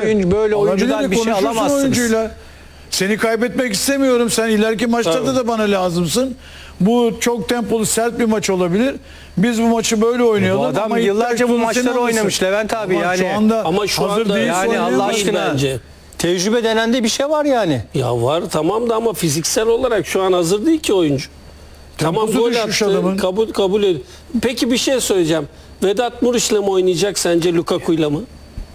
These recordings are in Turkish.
oyuncu böyle oyuncudan Olabilir, bir şey konuşursun alamazsınız. oyuncuyla. Seni kaybetmek istemiyorum. Sen ileriki maçlarda da bana lazımsın. Bu çok tempolu, sert bir maç olabilir. Biz bu maçı böyle oynayalım. Bu adam ama yıllarca bu ihtiyaç maçları duyarsan oynamış Levent abi, ama yani. şu anda Ama şu hazır anda değilse Yani Allah oynayamaz aşkına bence. tecrübe denen de bir şey var yani. Ya var tamam da ama fiziksel olarak şu an hazır değil ki oyuncu. Tamam, Temposu gol düşmüş attı, adamın. kabul ed. Peki bir şey söyleyeceğim. Vedat Muriç'le mi oynayacak sence, Lukaku'yla mı?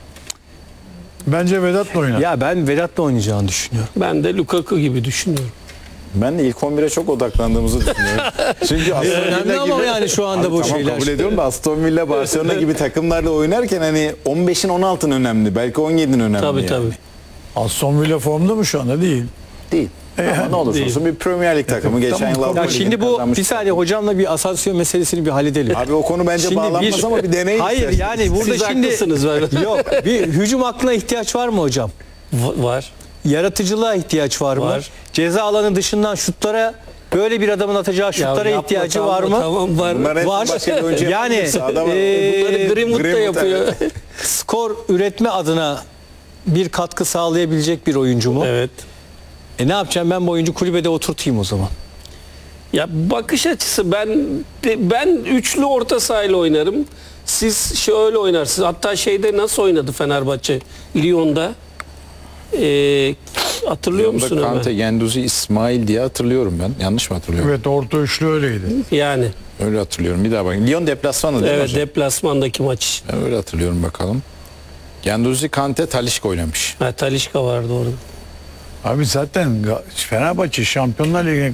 Bence Vedat'la oynar. Ya ben Vedat'la oynayacağını düşünüyorum. Ben de Lukaku gibi düşünüyorum. Ben de ilk 11'e çok odaklandığımızı düşünüyorum. Çünkü Aston Önemli Villa ama gibi, yani şu anda bu tamam, şeyler. kabul ediyorum da Aston Villa, Barcelona gibi takımlarla oynarken hani 15'in 16'ın önemli. Belki 17'nin önemli. Tabii yani. tabii. Aston Villa formda mı şu anda? Değil. Değil. Ama ne olursa olsun bir Premier Lig takımı. Geçen tamam, yıl Avrupa Ya Ligi'ni şimdi bu kazanmış. bir saniye hocamla bir asansör meselesini bir halledelim. Abi o konu bence Şimdi bağlanmaz ama bir deney. Hayır isterseniz. yani burada Siz şimdi haklısınız böyle. yok, bir hücum aklına ihtiyaç var mı hocam? Var. Yaratıcılığa ihtiyaç var mı? Var. Ceza alanı dışından şutlara, böyle bir adamın atacağı şutlara yapma, ihtiyacı tamam, var mı? Tamam var. Bunlar hep Var. başka bir oyuncu Yani, yapamıyor. Sahada var. Bunları Greenwood da Greenwood, yapıyor. Skor üretme adına bir katkı sağlayabilecek bir oyuncu mu? Evet. Ne yapacağım, ben bu oyuncu kulübede oturtayım o zaman. Ya bakış açısı, ben üçlü orta sahayla oynarım. Siz şöyle oynarsınız. Hatta şeyde nasıl oynadı Fenerbahçe? Lyon'da. Hatırlıyor musun Yanında Ömer? Kante, Genduzi, İsmail diye hatırlıyorum ben. Yanlış mı hatırlıyorum? Evet, orta üçlü öyleydi. Yani. Öyle hatırlıyorum. Bir daha bakayım. Lyon deplasmanı değil mi Evet, hocam? deplasmandaki maç. Ben öyle hatırlıyorum, bakalım. Genduzi, Kante, Talisca oynamış. Ha, Talisca vardı orada. Abi zaten Fenerbahçe Şampiyonlar Ligi'ne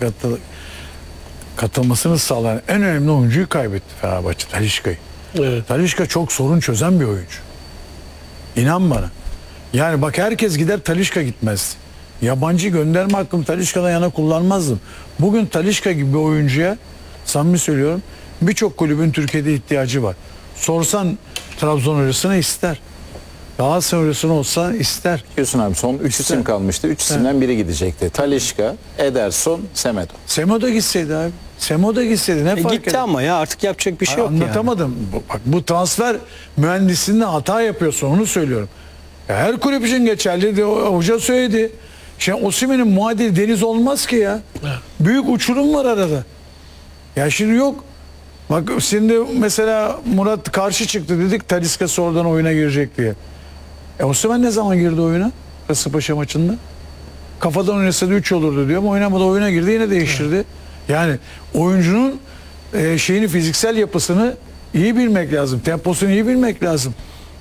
katılmasını sağlayan en önemli oyuncuyu kaybetti Fenerbahçe, Talisca'yı. Evet. Talisca çok sorun çözen bir oyuncu. İnan bana. Yani bak, herkes gider, Talisca gitmez. Yabancı gönderme hakkımı Talisca'dan yana kullanmazdım. Bugün Talisca gibi bir oyuncuya, samimi söylüyorum, birçok kulübün Türkiye'de ihtiyacı var. Sorsan Trabzon hocasına ister. Galatasaray hocasına olsa ister. Diyorsun abi, son 3 isim kalmıştı. 3 isimden biri gidecekti. Talisca, Ederson, Semedo. Semo da gitseydi abi. Semo da gitseydi. Ne fark Gitti eder? ama ya artık yapacak bir şey yok yani. Anlatamadım. Bak, bu transfer mühendisliğinde hata yapıyorsun, onu söylüyorum. Ya her kulüp için geçerli de hoca söyledi. Şimdi Osimhen'in muadili Deniz olmaz ki ya. Büyük uçurum var arada. Ya şimdi yok. Bak şimdi mesela Murat karşı çıktı, dedik Talisca sonradan oyuna girecek diye. Osimhen ne zaman girdi oyuna? Kasımpaşa maçında. Kafadan oynasa da 3 olurdu diyor ama oynamadı, oyuna girdi, yine değiştirdi. Yani oyuncunun şeyini, fiziksel yapısını iyi bilmek lazım. Temposunu iyi bilmek lazım.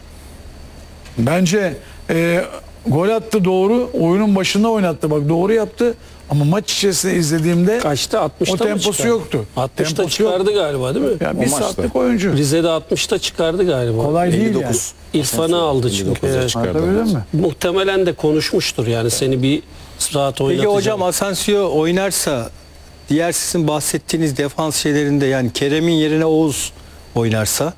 Bence gol attı, doğru. Oyunun başında oynattı. Bak, doğru yaptı. Ama maç içerisinde izlediğimde Kaçta? 60'ta o mı temposu çıkardı? yoktu. 60'ta Temposu çıkardı yok. galiba değil mi? Ya bir O maçta. saatlik oyuncu. Rize'de 60'ta çıkardı galiba. Kolay değil yani. 59. İrfan'ı aldı çünkü. 59'a Evet. çıkardı. Anlatabildim mi? Muhtemelen de konuşmuştur yani, seni bir rahat oynatacağım. Peki hocam, Asensio oynarsa, diğer sizin bahsettiğiniz defans şeylerinde, yani Kerem'in yerine Oğuz oynarsa,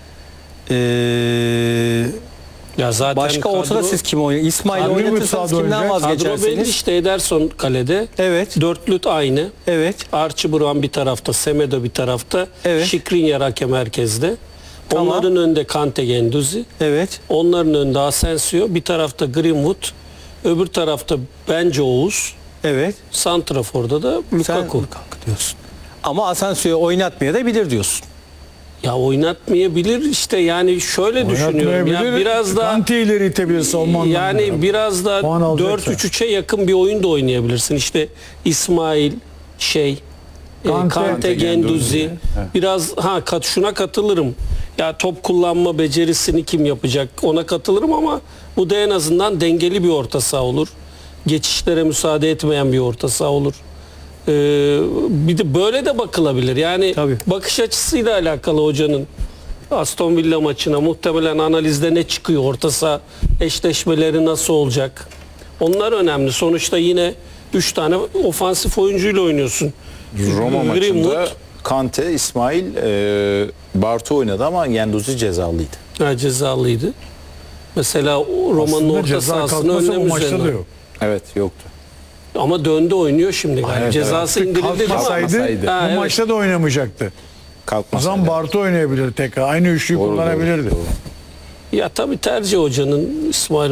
Ya zaten başka olsa da siz kim oynar? İsmail Kadro oynatırsanız sahada kimden oynayacak? kadro belli vazgeçersiniz? işte. Ederson kalede. Evet, Dörtlüt aynı. evet. Archie Brown bir tarafta, Semedo bir tarafta. Evet. Skriniar hakem merkezde. Tamam. Onların önünde Kante, Genduzi. Evet. Onların önünde Asensio. Bir tarafta Greenwood. Öbür tarafta bence Oğuz. Evet. Santrafor'da da Sen Lukaku. Lukaku diyorsun. Ama Asensio'yu oynatmaya da bilir diyorsun. Ya oynatmayabilir işte, yani şöyle düşünüyorum. Ya Oynatmayabilir. biraz daha Kante ileri itebilir savunma anlamında. yani biraz da Puan alacaksa. 4-3-3'e yakın bir oyun da oynayabilirsin. İşte İsmail, Kante, Genduzi. Biraz şuna katılırım. Ya top kullanma becerisini kim yapacak? Ona katılırım ama bu da en azından dengeli bir orta saha olur. Geçişlere müsaade etmeyen bir orta saha olur. Bir de böyle de bakılabilir. Yani Tabii. bakış açısıyla alakalı hocanın. Aston Villa maçına muhtemelen analizde ne çıkıyor? Orta saha eşleşmeleri nasıl olacak? Onlar önemli. Sonuçta yine 3 tane ofansif oyuncuyla oynuyorsun. Roma maçında Greenwood, Kante, İsmail, Bartu oynadı ama Genduzi cezalıydı. cezalıydı. Mesela Roma'nın Aslında orta ceza sahasını kalkmasa önlem bu maçta da üzerine. yok. Evet, yoktu. Ama döndü, oynuyor şimdi galiba. Evet, Cezası indirildi değil mi? Kalkmasaydı Kalkmasaydı. Ha, bu evet. maçta da oynamayacaktı. O Kalkmasa. zaman Bartu oynayabilir tekrar. Aynı üçlüyü Doğru, kullanabilirdi. doğru. Ya tabii tercih hocanın, İsmail